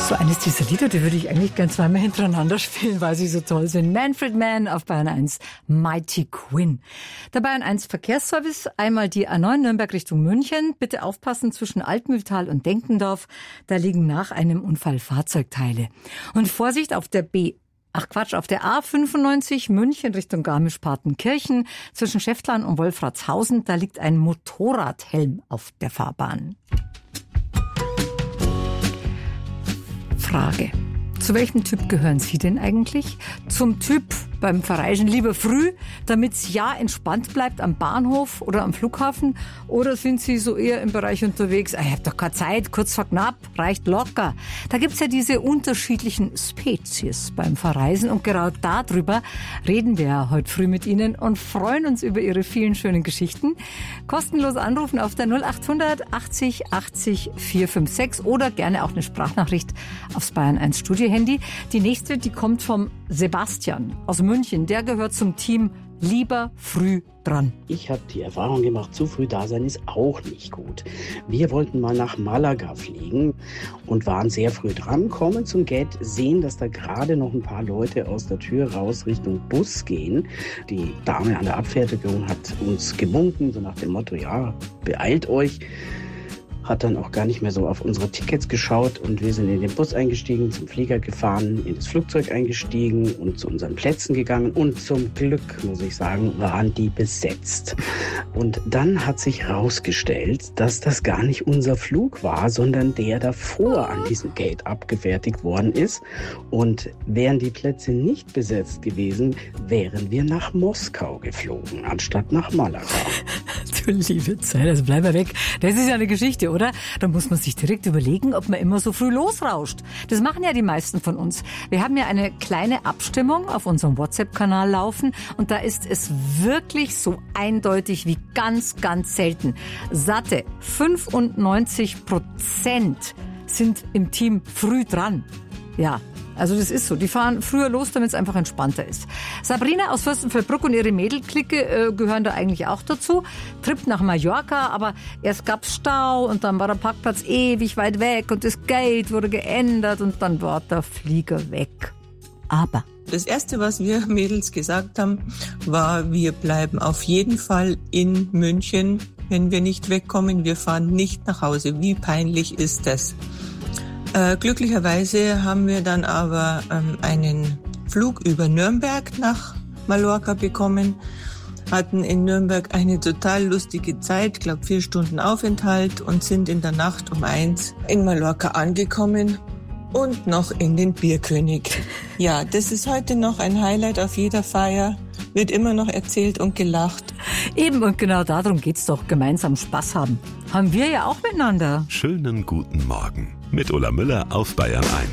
So eines dieser Lieder, die würde ich eigentlich gern zweimal hintereinander spielen, weil sie so toll sind. Manfred Mann auf Bayern 1, Mighty Quinn. Der Bayern 1 Verkehrsservice, einmal die A9 Nürnberg Richtung München. Bitte aufpassen zwischen Altmühltal und Denkendorf. Da liegen nach einem Unfall Fahrzeugteile. Und Vorsicht auf der auf der A95 München Richtung Garmisch-Partenkirchen zwischen Schäftlarn und Wolfratshausen. Da liegt ein Motorradhelm auf der Fahrbahn. Frage. Zu welchem Typ gehören Sie denn eigentlich? Zum Typ beim Verreisen lieber früh, damit's ja entspannt bleibt am Bahnhof oder am Flughafen? Oder sind Sie so eher im Bereich unterwegs? Ich hab doch keine Zeit, kurz vor knapp, reicht locker. Da gibt's ja diese unterschiedlichen Spezies beim Verreisen und genau darüber reden wir ja heute früh mit Ihnen und freuen uns über Ihre vielen schönen Geschichten. Kostenlos anrufen auf der 0800 80 80 456 oder gerne auch eine Sprachnachricht aufs Bayern 1 Studio-Handy. Die nächste, die kommt vom Sebastian aus München. Der gehört zum Team lieber früh dran. Ich habe die Erfahrung gemacht, zu früh da sein ist auch nicht gut. Wir wollten mal nach Malaga fliegen und waren sehr früh dran, kommen zum Gate, sehen, dass da gerade noch ein paar Leute aus der Tür raus Richtung Bus gehen. Die Dame an der Abfertigung hat uns gewunken, so nach dem Motto, ja, beeilt euch. Hat dann auch gar nicht mehr so auf unsere Tickets geschaut und wir sind in den Bus eingestiegen, zum Flieger gefahren, in das Flugzeug eingestiegen und zu unseren Plätzen gegangen und zum Glück, muss ich sagen, waren die besetzt. Und dann hat sich herausgestellt, dass das gar nicht unser Flug war, sondern der davor an diesem Gate abgefertigt worden ist. Und wären die Plätze nicht besetzt gewesen, wären wir nach Moskau geflogen, anstatt nach Malaga. Du liebe Zeit, also bleib mal weg. Das ist ja eine Geschichte, oder? Da muss man sich direkt überlegen, ob man immer so früh losrauscht. Das machen ja die meisten von uns. Wir haben ja eine kleine Abstimmung auf unserem WhatsApp-Kanal laufen und da ist es wirklich so eindeutig wie ganz, ganz selten. Satte 95% sind im Team früh dran. Ja. Also das ist so. Die fahren früher los, damit es einfach entspannter ist. Sabrina aus Fürstenfeldbruck und ihre Mädelklicke gehören da eigentlich auch dazu. Trip nach Mallorca, aber erst gab's Stau und dann war der Parkplatz ewig weit weg und das Gate wurde geändert und dann war der Flieger weg. Aber das Erste, was wir Mädels gesagt haben, war, wir bleiben auf jeden Fall in München, wenn wir nicht wegkommen. Wir fahren nicht nach Hause. Wie peinlich ist das? Glücklicherweise haben wir dann aber einen Flug über Nürnberg nach Mallorca bekommen, hatten in Nürnberg eine total lustige Zeit, glaube 4 Stunden Aufenthalt und sind in der Nacht um 1 in Mallorca angekommen und noch in den Bierkönig. Ja, das ist heute noch ein Highlight auf jeder Feier, wird immer noch erzählt und gelacht. Eben, und genau darum geht's doch, gemeinsam Spaß haben. Haben wir ja auch miteinander. Schönen guten Morgen mit Ulla Müller auf Bayern 1.